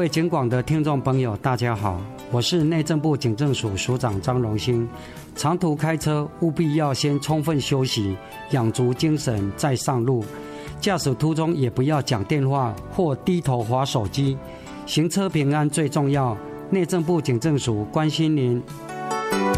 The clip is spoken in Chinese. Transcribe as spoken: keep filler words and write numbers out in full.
位警广的听众朋友大家好，我是内政部警政署署长张荣兴。长途开车务必要先充分休息，养足精神再上路。驾驶途中也不要讲电话或低头滑手机，行车平安最重要。内政部警政署关心您。